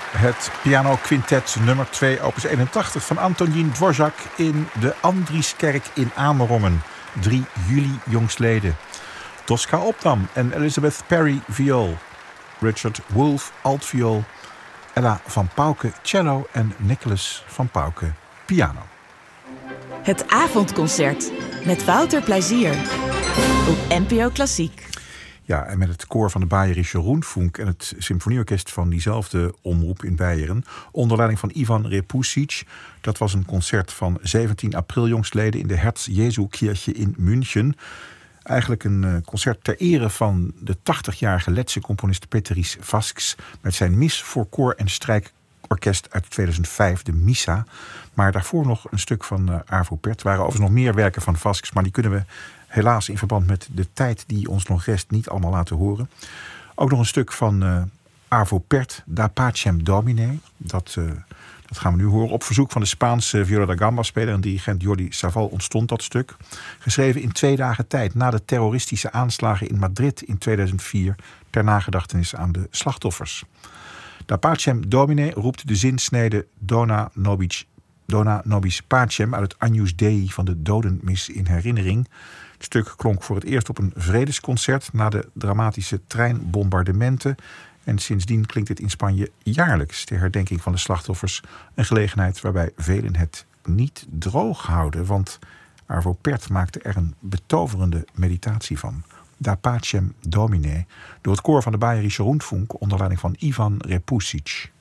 Het pianoquintet nummer 2, opus 81 van Antonín Dvořák in de Andrieskerk in Amerongen. 3 juli jongstleden. Tosca opnam en Elizabeth Perry viool. Richard Wolff altviool. Ella van Pauwke cello en Nicholas van Pauwke piano. Het avondconcert met Wouter Plezier op NPO Klassiek. Ja, en met het koor van de Bayerische Rundfunk en het symfonieorkest van diezelfde omroep in Beieren, onder leiding van Ivan Repusic. Dat was een concert van 17 april jongstleden in de Herz-Jesu-Kirche in München. Eigenlijk een concert ter ere van de 80-jarige Letse componist Peteris Vasks met zijn mis voor koor en strijkorkest uit 2005, de Missa. Maar daarvoor nog een stuk van Arvo Pärt. Er waren overigens nog meer werken van Vasks, maar die kunnen we helaas in verband met de tijd die ons nog rest niet allemaal laten horen. Ook nog een stuk van Arvo Pärt, Da Pacem Domine. Dat gaan we nu horen. Op verzoek van de Spaanse viola da gamba-speler en dirigent Jordi Savall ontstond dat stuk. Geschreven in 2 dagen tijd na de terroristische aanslagen in Madrid in 2004... ter nagedachtenis aan de slachtoffers. Da Pacem Domine roept de zinsnede Dona nobis pacem uit het Agnus Dei van de dodenmis in herinnering. Het stuk klonk voor het eerst op een vredesconcert na de dramatische treinbombardementen. En sindsdien klinkt het in Spanje jaarlijks ter herdenking van de slachtoffers. Een gelegenheid waarbij velen het niet droog houden. Want Arvo Pärt maakte er een betoverende meditatie van. Da Pacem Domine, door het koor van de Bayerische Rundfunk onder leiding van Ivan Repusic.